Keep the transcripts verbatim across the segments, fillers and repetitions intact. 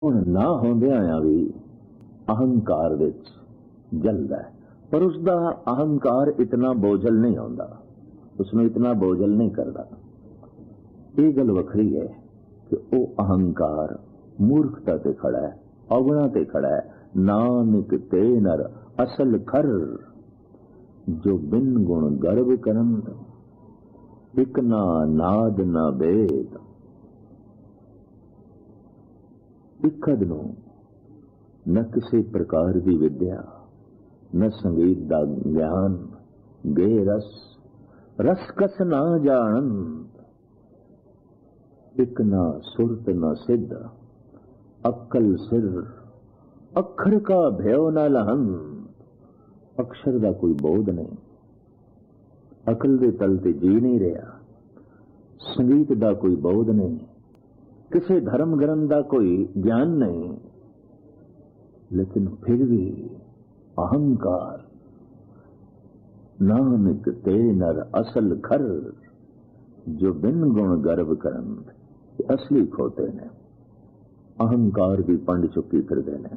ਹੁਣ ਨਾ ਹੁੰਦਿਆਂ ਵੀ ਅਹੰਕਾਰ ਵਿੱਚ ਜਲਦਾ ਹੈ, ਪਰ ਉਸਦਾ ਅਹੰਕਾਰ ਇਤਨਾ ਬੋਝਲ ਨਹੀਂ ਹੁੰਦਾ, ਉਸਨੂੰ ਇਤਨਾ ਬੋਝਲ ਨਹੀਂ ਕਰਦਾ। ਇਹ ਗੱਲ ਵੱਖਰੀ ਹੈ ਕਿ ਉਹ ਅਹੰਕਾਰ ਮੂਰਖਤਾ ਤੇ ਖੜਾ ਹੈ, ਔਗਣਾ ਤੇ ਖੜਾ ਹੈ। ਨਾਨਕ ਤੇ ਨਰ ਅਸਲ ਖਰ, ਜੋ ਬਿਨ ਗੁਣ ਗਰਭ ਕਰੰਦ, ਇਕ ਨਾ ਨਾਦ ਨਾ ਬੇਦ। ਇਕਦ ਨੂੰ न किसी प्रकार की विद्या, न संगीत का ज्ञान, गे रस रस कस ना जानंद, इक ना सुरत न सिद्ध, अक्कल सिर अखर का भयो न लहंद। अक्षर का कोई बोध नहीं, अकल के तल ते जी नहीं रहा, संगीत का कोई बोध नहीं, किसी धर्म ग्रंथ का कोई ज्ञान नहीं, लेकिन फिर भी अहंकार। नानक ते नर असल खर, जो बिन गुण गर्व करंद। असली खोते ने, अहंकार की पंड चुकी फिरदे ने।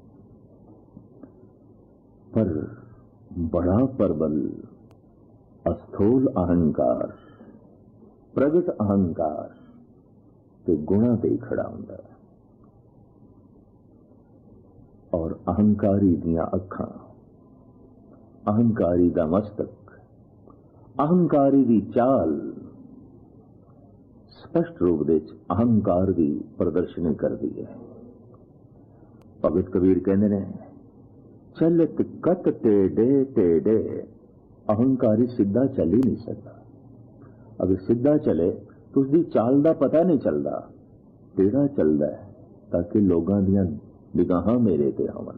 पर बड़ा प्रबल अस्थूल अहंकार, प्रगट अहंकार ते गुणा ते खड़ा हुंदा है। और अहंकारी दियां अखां, अहंकारी दा मस्तक, अहंकारी दी चाल स्पष्ट रूप दे अहंकार की प्रदर्शनी करती है। भगत कबीर कहते ने, चलत कत टेढ़े टेढ़े। अहंकारी सीधा चल ही नहीं सकता। अगर सीधा चले तो उसकी चाल का पता नहीं चलता, टेढ़ा चलता है ताकि लोगों दियां निगाहां मेरे ते होवन।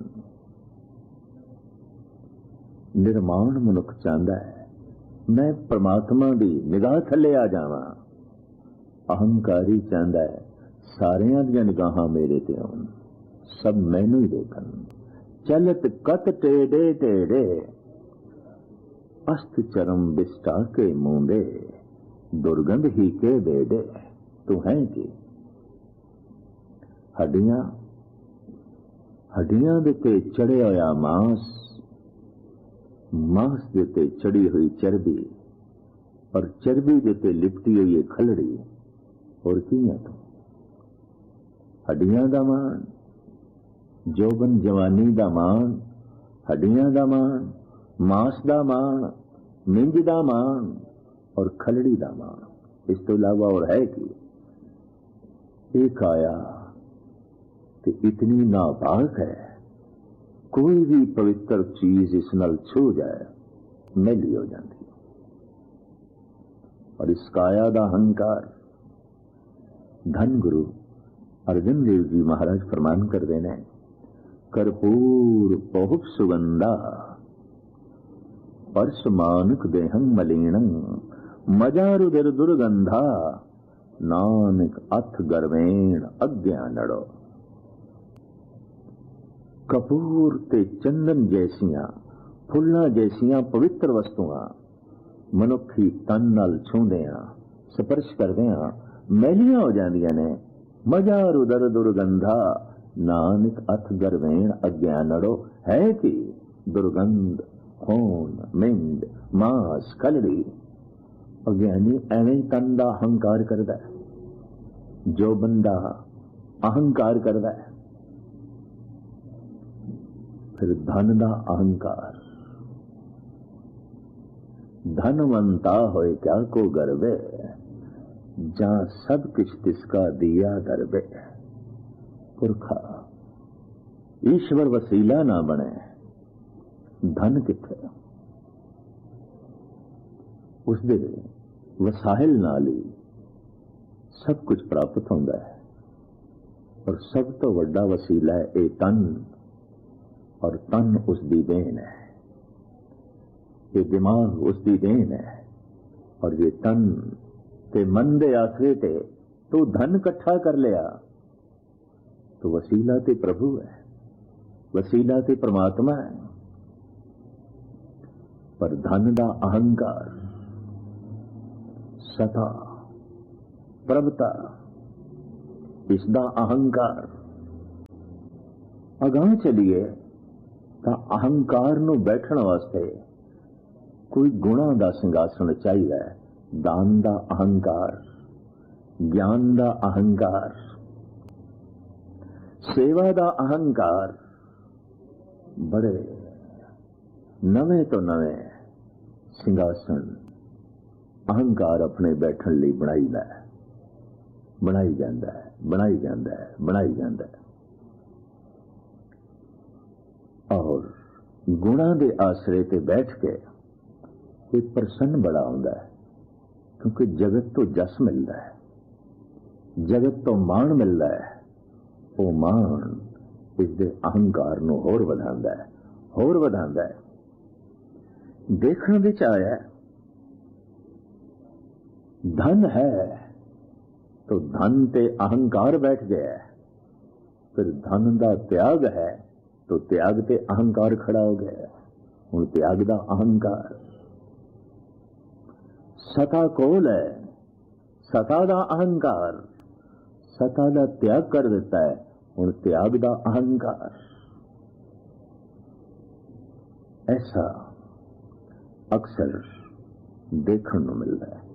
निर्माण मनुख चाहता है मैं परमात्मा की निगाह थले आ जावां। अहंकारी चाहता है सारियां दियां निगाहां मेरे ते होवन, सब मैनू ही देखन। चलत कत टेढ़े टेढ़े, अस्त चरम बिस्टा के मूंदे, दुर्गंध ही के बेड़े। तू है कि हड्डियां हड्डियां दे ते चढ़े होया मांस, मांस दे ते चढ़ी हुई चर्बी, और चर्बी दे ते लिपटी हुई खलड़ी। और की है तू? हड्डियां दा मान, जोबन जवानी दा मान, हड्डियां दा मान, मांस दा मान, मिंज दा मान और खलड़ी दा मान। इस तो इलावा और है कि एक आया कि इतनी नापाक है, कोई भी पवित्र चीज इस नल छू जाए मैली हो जाती है। और इस काया दा अहंकार धन गुरु अर्जन देव जी महाराज फरमान कर देने, कर्पूर बहुत सुगंधा, परस मानुक देहं मलिनं, मजा रुदर दुर्गंधा, नानक अथ गर्वेण अज्ञानड़ो। कपूर ते चंदन जैसियां, फुल्लां जैसियां पवित्र वस्तुआं मनुखी तन नाल छूंदियां, स्पर्श करदियां मैलियां हो जांदियां ने। मजा रुदर दुर्गंधा, नानक अथ गर्वेण अज्ञानड़ो। है कि दुर्गंध, खून, मिंड, मांस, खलड़ी। अज्ञानी एवें तन दा अहंकार करदा है, जो बंदा अहंकार करदा है। फिर धन दा अहंकार, धनवंता होए क्या को गर्वे, जहां सब कुछ तिसका दिया दरबे। पुरखा ईश्वर वसीला ना बने, धन किथे? उसदे वसाइल नाल ही सब कुछ प्राप्त होंदा है। और सब तो वड्डा वसीला है ये तन, और तन उसकी देन है। ये दिमाग उसकी देन है, और ये तन ते मन दे आसरे ते तू धन इकट्ठा कर लिया तो वसीला ते प्रभु है, वसीला ते परमात्मा है। पर धन दा अहंकार, सता, प्रभुता, इसदा अहंकार अगां चलीए ਤਾਂ ਅਹੰਕਾਰ ਨੂੰ ਬੈਠਣ ਵਾਸਤੇ ਕੋਈ ਗੁਣਾਂ ਦਾ ਸਿੰਘਾਸਣ ਚਾਹੀਦਾ ਹੈ। ਦਾਨ ਦਾ ਅਹੰਕਾਰ, ਗਿਆਨ ਦਾ ਅਹੰਕਾਰ, ਸੇਵਾ ਦਾ ਅਹੰਕਾਰ, ਬੜੇ ਨਵੇਂ ਤੋਂ ਨਵੇਂ ਸਿੰਘਾਸਣ ਅਹੰਕਾਰ ਆਪਣੇ ਬੈਠਣ ਲਈ ਬਣਾਈਦਾ ਹੈ, ਬਣਾਈ ਜਾਂਦਾ ਹੈ, ਬਣਾਈ ਜਾਂਦਾ ਹੈ, ਬਣਾਈ ਜਾਂਦਾ ਹੈ। और गुणा के आसरे ते बैठ के ये प्रसन्न बड़ा होता है, क्योंकि जगत तो जस मिलता है, जगत तो मान मिलता है। वो मान इसके अहंकार नूं होर वधांदा है, होर वधांदा है। देखण विच आया धन है तो धन ते अहंकार बैठ गया है, फिर धन का त्याग है तो त्याग ते अहंकार खड़ा हो गया। हुण त्याग दा अहंकार, सता कोल है, सता दा अहंकार, सता दा त्याग कर देता है, हुण त्याग दा अहंकार। ऐसा अक्सर देखने को मिलता है।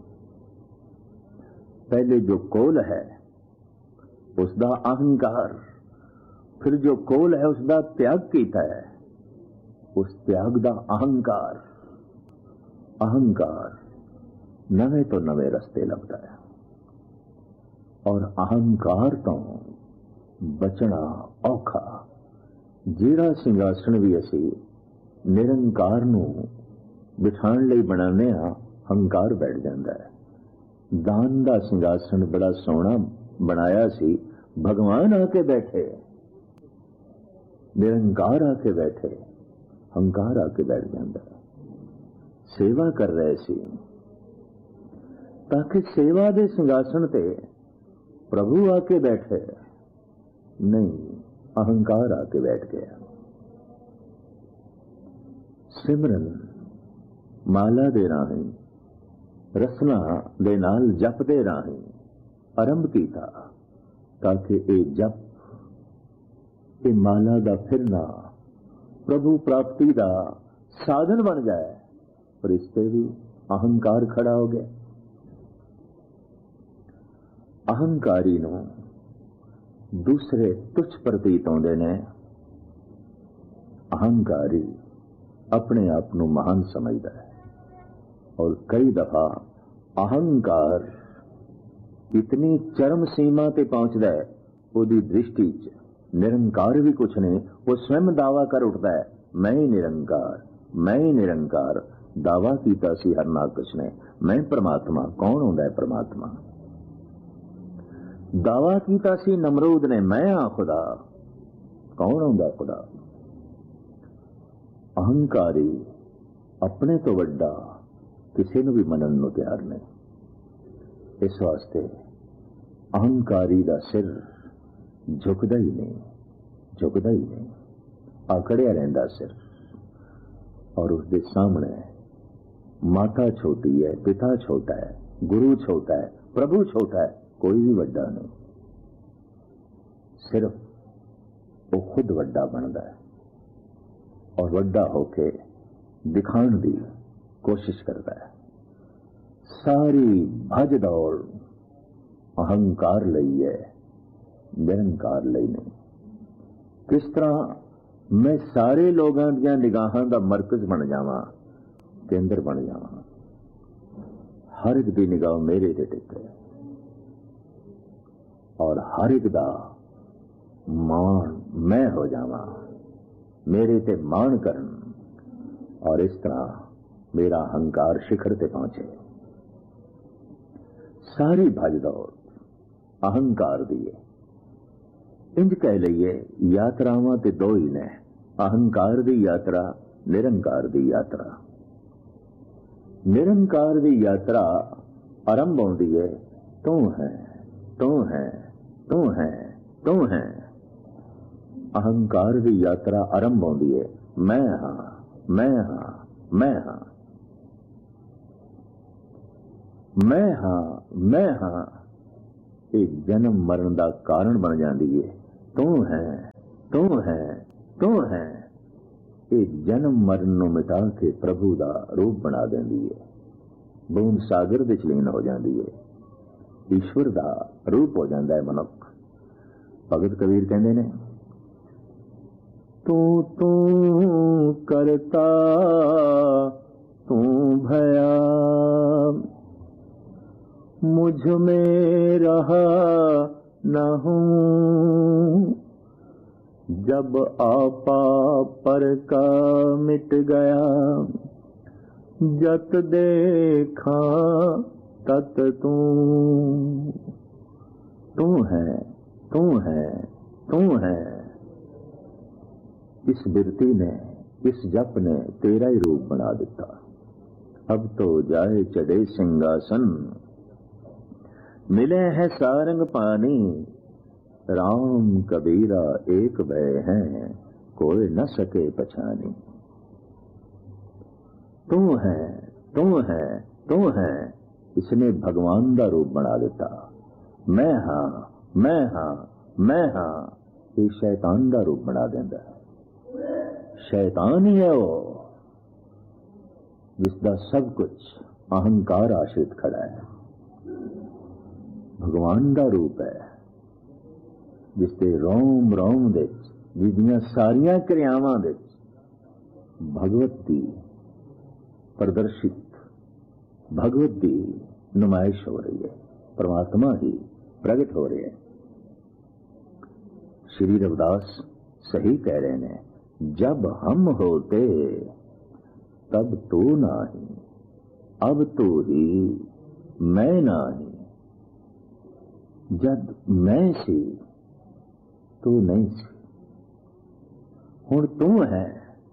पहले जो कोल है उसका अहंकार, फिर जो कोल है उसका त्याग किया है, उस त्याग का अहंकार। अहंकार नवे तो नवे रस्ते लगता है, और अहंकार तो बचना औखा। जिहड़ा सिंघासन भी असी निरंकार नूं बिठाण लई बनाने आ, हंकार बैठ जाता है। दान का सिंघासन बड़ा सोहना बनाया सी, भगवान आके बैठे, निरंकार आके बैठे, हंकार आके बैठ जाता है। सेवा कर रहे सी, ताकि सेवा दे सिंघासन ते प्रभु आके बैठे, नहीं अहंकार आके बैठ गया। सिमरन माला दे राही, रसना दे नाल जप दे राही आरंभ कीता, ताकि ये जप ये माला का फिरना प्रभु प्राप्ति का साधन बन जाए। पर इससे भी अहंकार खड़ा हो गया। अहंकारी नूं दूसरे तुच्छ प्रतीत होंदे ने। अहंकारी अपने आप नूं महान समझदा है, और कई दफा अहंकार इतनी चरम सीमा ते पहुंचदा है, उहदी दृष्टि च निरंकार भी कुछ नहीं। वो स्वयं दावा कर उठता है, मैं ही निरंकार, मैं ही निरंकार। दावा कीता सी हरनाकश ने, मैं परमात्मा। कौन होंदा है परमात्मा? दावा कीता सी नमरूद ने, मैं हाँ खुदा। कौन होंदा है खुदा? अहंकारी अपने तो वड्डा किसी नूं भी मनन नूं तैयार नहीं। इस वास्ते अहंकारी दा सिर झुकदा ही नहीं, झुकदा ही नहीं, आकड़िया रहिंदा सिर। और उसके सामने माता छोटी है, पिता छोटा है, गुरु छोटा है, प्रभु छोटा है, कोई भी वड्डा नहीं। सिर्फ वो खुद वड्डा बनता है, और वड्डा होके दिखाने की कोशिश करता है। सारी भज दौड़ अहंकार लई है, निरंकार लई नहीं। किस तरह मैं सारे लोगों दी निगाहां दा मरकज बन जावां, केंद्र बन जावां, हर एक दी निगाह मेरे ते टिके, और हर एक दा मान मैं हो जावां, मेरे ते मान करन, और इस तरह मेरा अहंकार शिखर ते पहुंचे। सारी भज दौड़ अहंकार दी है। इंज कह लीए यात्रावां ते दो ही ने, अहंकार दी यात्रा, निरंकार दी यात्रा। निरंकार दी यात्रा आरंभ होती है, तू है, तू है, तू है, तू है। अहंकार की यात्रा आरंभ होती है, मैं हाँ, मैं हाँ, मैं हाँ, मैं हाँ, मैं हाँ। एक जन्म मरण का कारण बन जाती है। तू है, तू है, जन्म मरण नूं मिटा के प्रभु दा रूप बना देंदी है। बूंद सागर विच लीन हो जाती है, ईश्वर दा रूप हो जाता है मनुख। भगत कबीर कहते ने, तू तू करता तू भया, मुझ में रहा न हूँ। जब आपा पर का मिट गया, जत देखा तत तू। तू है, तू है, तू है। इस बिरती ने, इस जप ने तेरा ही रूप बना दिता। अब तो जाए चढ़े सिंहासन, मिले हैं सारंग पानी। राम कबीरा एक भय हैं, कोई न सके पछानी। तू है, तू है, तू है। इसने भगवान का रूप बना देता। मैं हाँ, मैं हाँ, मैं हाँ, ये शैतान का रूप बना देता। शैतान ही है वो, जिसका सब कुछ अहंकार आश्रित खड़ा है। भगवान का रूप है, जिसके रोम रोम दे, जिसदियां सारियां क्रियावां दे भगवत की प्रदर्शित, भगवत की नुमाइश हो रही है। परमात्मा ही प्रगट हो रहे हैं। श्री रविदास सही कह रहे हैं, जब हम होते तब तू नाही, अब तू ही मैं नाही। जब मैं सी तू नहीं सी, हुण तू है,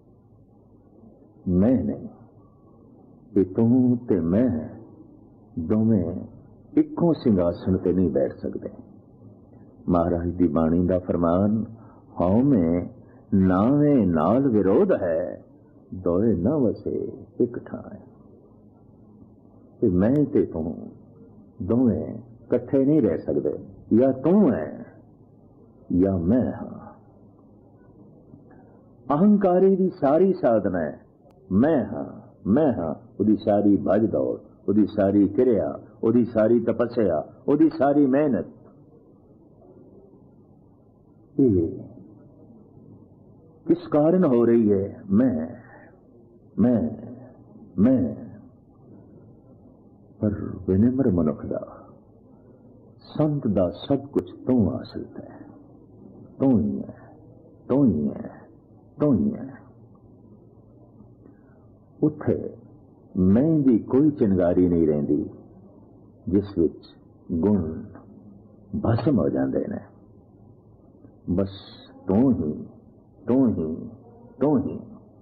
मैं नहीं। कि तू ते मैं दोवें इक्को सिंघासन ते नहीं बैठ सकते। महाराज दी बाणी दा फरमान, हौ में नावे नाल विरोध है, दोए न वसे एक ठाए। कि मैं ते तू दोवें कट्ठे नहीं रह सकते। या तू है या मैं हाँ। अहंकारी दी सारी साधना है मैं हाँ, मैं हाँ। उदी सारी भज दौड़, उदी सारी क्रिया, उदी सारी तपस्या, उदी सारी मेहनत, ये किस कारण हो रही है? मैं मैं मैं पर विनम्र मनुख दा, संत दा सब कुछ तू हासिल है। तू ही है, तू ही है, तू ही है। उत्थे मैं दी कोई चिंगारी नहीं रहिंदी, जिस विच गुण भस्म हो जाते हैं। बस तू ही, तू ही, तू ही।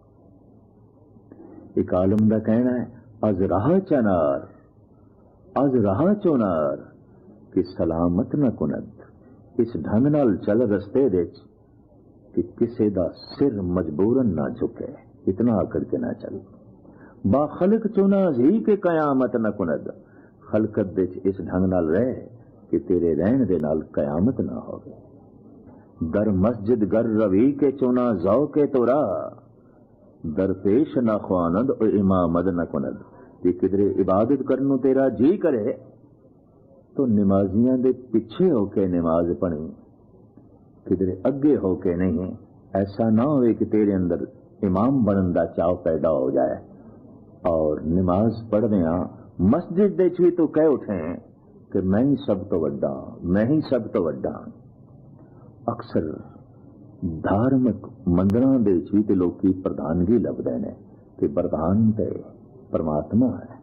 एक आलम का कहना है, अज राह चनार, अज राह चोनार, कि सलामत न कुनद। इस ढंग नाल चल रस्ते दे कि किसे दा सिर मजबूरन ना झुके, इतना आकड़ के ना चल। बाखलक चुना जी के कयामत न कुनद। खलकत दे इस ढंग नाल रह कि तेरे रहन दे नाल कयामत ना होवे। दर मस्जिद गर रवी के चुना जौ के तोरा, दरपेश ना ख्वानद और इमामद न कुनद। कि किधरे इबादत करनू तेरा जी करे तो नमाजियां दे पिछे होके नमाज पढ़ी, किधरे अगे होके नहीं। ऐसा ना हो कि तेरे अंदर इमाम बनने का चाव पैदा हो जाए और नमाज पढ़ने मस्जिद दे भी तो कह उठे कि मैं ही सब तो वड्डा, मैं ही सब तो वड्डा। अक्सर धार्मिक मंदिरां दे भी तो लोग प्रधानगी लभदे ने कि प्रधान ते परमात्मा है।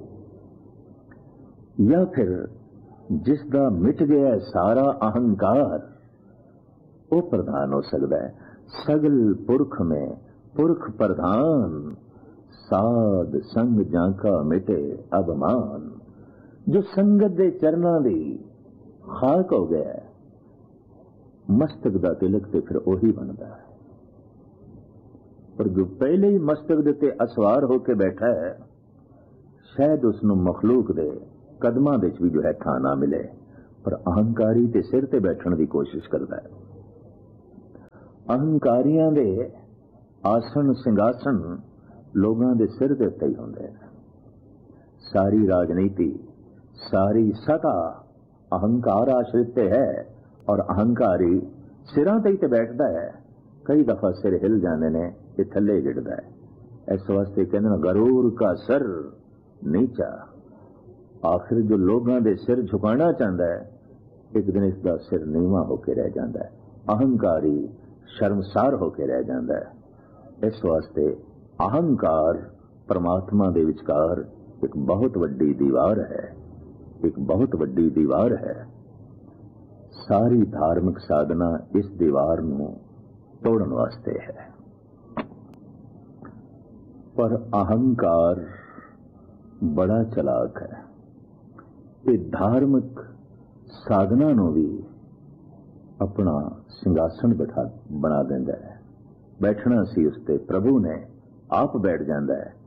या फिर जिसका मिट गया सारा अहंकार वो प्रधान हो सकता है। सगल पुरख में पुरख प्रधान, साध संग जाका मिटे अभिमान। जो संगत दे चरना दी खाक हो गया, मस्तक दा तिलक ते फिर ओही बनता है। पर जो पहले ही मस्तक दे ते असवार होके बैठा है, शायद उसनु मखलूक दे कदमां दे भी जो है थाना मिले, पर अहंकारी ते सिर ते बैठने की कोशिश करता है। अहंकारियां दे ਆਸਣ ਸਿੰਘਾਸਣ ਲੋਕਾਂ ਦੇ ਸਿਰ ਦੇ ਉੱਤੇ ਹੀ ਹੁੰਦੇ ਨੇ। ਸਾਰੀ ਰਾਜਨੀਤੀ, ਸਾਰੀ ਸਤਾ ਅਹੰਕਾਰ ਆਸ਼ਰਿਤ ਤੇ ਹੈ, ਔਰ ਅਹੰਕਾਰੀ ਸਿਰਾਂ ਤੇ ਹੀ ਤੇ ਬੈਠਦਾ ਹੈ। ਕਈ ਦਫਾ ਸਿਰ ਹਿਲ ਜਾਂਦੇ ਨੇ, ਇਹ ਥੱਲੇ ਗਿਰਦਾ ਹੈ। ਇਸ ਵਾਸਤੇ ਕਹਿੰਦੇ ਨੇ ਗਰੂਰ ਕਾ ਸਰ ਨੀਚਾ। ਆਖਿਰ ਜੋ ਲੋਕਾਂ ਦੇ ਸਿਰ ਝੁਕਾਉਣਾ ਚਾਹੁੰਦਾ ਹੈ, ਇੱਕ ਦਿਨ ਇਸ ਦਾ ਸਿਰ ਨੀਵਾਂ ਹੋ ਕੇ ਰਹਿ ਜਾਂਦਾ ਹੈ। ਅਹੰਕਾਰੀ ਸ਼ਰਮਸਾਰ ਹੋ ਕੇ ਰਹਿ ਜਾਂਦਾ ਹੈ। ਇਸ ਵਾਸਤੇ ਅਹੰਕਾਰ ਪਰਮਾਤਮਾ ਦੇ ਵਿਚਕਾਰ ਇੱਕ ਬਹੁਤ ਵੱਡੀ ਦੀਵਾਰ ਹੈ, ਇੱਕ ਬਹੁਤ ਵੱਡੀ ਦੀਵਾਰ ਹੈ। ਸਾਰੀ ਧਾਰਮਿਕ ਸਾਧਨਾ ਇਸ ਦੀਵਾਰ ਨੂੰ ਤੋੜਨ ਵਾਸਤੇ ਹੈ। ਪਰ ਅਹੰਕਾਰ ਬੜਾ ਚਲਾਕ ਹੈ। ਇਹ ਧਾਰਮਿਕ ਸਾਧਨਾ ਨੂੰ ਵੀ ਆਪਣਾ ਸਿੰਘਾਸਣ ਬਿਠਾ ਬਣਾ ਦਿੰਦਾ ਹੈ। ਬੈਠਣਾ ਸੀ ਉਸ ਤੇ ਪ੍ਰਭੂ ਨੇ ਆਪ ਬੈਠ ਜਾਂਦਾ ਹੈ।